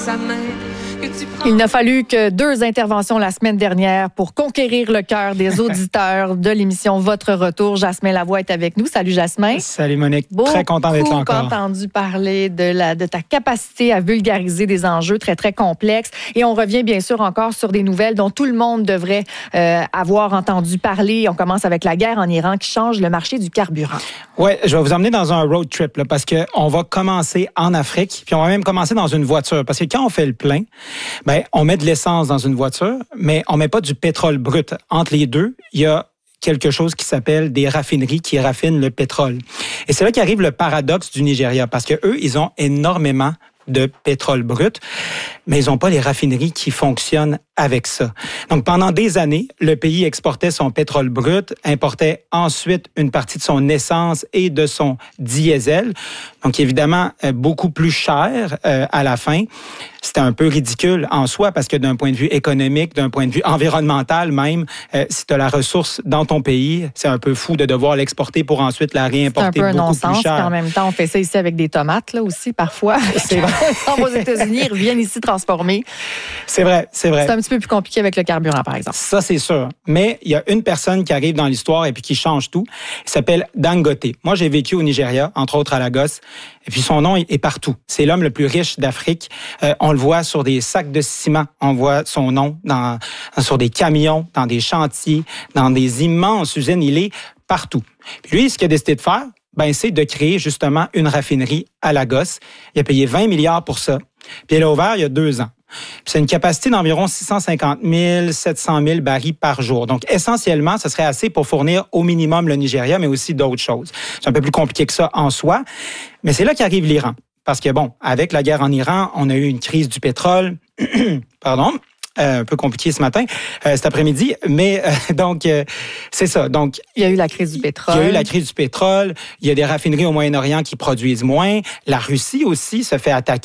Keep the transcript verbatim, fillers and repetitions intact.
sa main. Il n'a fallu que deux interventions la semaine dernière pour conquérir le cœur des auditeurs de l'émission Votre Retour. Jasmin Lavoie est avec nous. Salut Jasmin. Salut Monique. Beaucoup très content d'être là encore. entendu parler de, la, de ta capacité à vulgariser des enjeux très, très complexes. Et on revient bien sûr encore sur des nouvelles dont tout le monde devrait euh, avoir entendu parler. On commence avec la guerre en Iran qui change le marché du carburant. Oui, je vais vous emmener dans un road trip là, parce qu'on va commencer en Afrique, puis on va même commencer dans une voiture. Parce que quand on fait le plein, ben, on met de l'essence dans une voiture, mais on met pas du pétrole brut. Entre les deux, il y a quelque chose qui s'appelle des raffineries qui raffinent le pétrole. Et c'est là qu'arrive le paradoxe du Nigeria, parce que eux, ils ont énormément de pétrole brut, mais ils n'ont pas les raffineries qui fonctionnent avec ça. Donc, pendant des années, le pays exportait son pétrole brut, importait ensuite une partie de son essence et de son diesel. Donc, évidemment, beaucoup plus cher euh, à la fin. C'était un peu ridicule en soi parce que d'un point de vue économique, d'un point de vue environnemental même, euh, si tu as la ressource dans ton pays, c'est un peu fou de devoir l'exporter pour ensuite la réimporter beaucoup plus cher. C'est un peu un non-sens. Puis en même temps, on fait ça ici avec des tomates là aussi parfois. C'est vrai. Aux États-Unis, ils reviennent ici transformés. C'est vrai, c'est vrai. C'est un petit peu plus compliqué avec le carburant, par exemple. Ça, c'est sûr. Mais il y a une personne qui arrive dans l'histoire et puis qui change tout. Il s'appelle Dangote. Moi, j'ai vécu au Nigeria, entre autres à Lagos. Et puis son nom est partout. C'est l'homme le plus riche d'Afrique. Euh, on le voit sur des sacs de ciment. On voit son nom dans, sur des camions, dans des chantiers, dans des immenses usines. Il est partout. Puis lui, ce qu'il a décidé de faire, ben, c'est de créer justement une raffinerie à Lagos. Il a payé vingt milliards pour ça. Puis il a ouvert il y a deux ans. Puis c'est une capacité d'environ six cent cinquante mille, sept cent mille barils par jour. Donc, essentiellement, ce serait assez pour fournir au minimum le Nigeria, mais aussi d'autres choses. C'est un peu plus compliqué que ça en soi. Mais c'est là qu'arrive l'Iran. Parce que, bon, avec la guerre en Iran, on a eu une crise du pétrole. Pardon. Euh, un peu compliqué ce matin, euh, cet après-midi, mais euh, donc euh, c'est ça. Donc il y a eu la crise du pétrole. Il y a eu la crise du pétrole. Il y a des raffineries au Moyen-Orient qui produisent moins. La Russie aussi se fait attaquer.